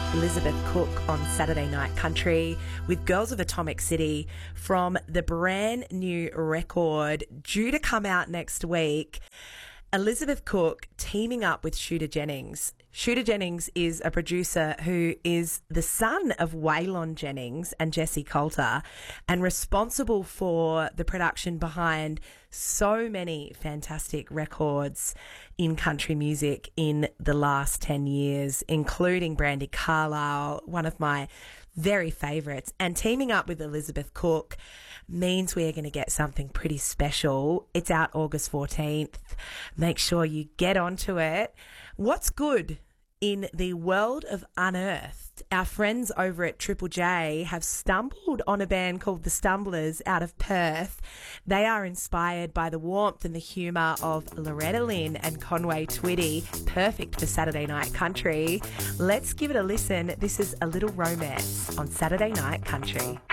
Elizabeth Cook on Saturday Night Country with Girls of Atomic City from the brand new record due to come out next week. Elizabeth Cook teaming up with Shooter Jennings. Shooter Jennings is a producer who is the son of Waylon Jennings and Jessie Coulter and responsible for the production behind so many fantastic records in country music in the last 10 years, including Brandi Carlile, one of my very favourites. And teaming up with Elizabeth Cook means we are going to get something pretty special. It's out August 14th. Make sure you get onto it. What's good in the world of Unearthed? Our friends over at Triple J have stumbled on a band called The Stumblers out of Perth. They are inspired by the warmth and the humour of Loretta Lynn and Conway Twitty. Perfect for Saturday Night Country. Let's give it a listen. This is A Little Romance on Saturday Night Country.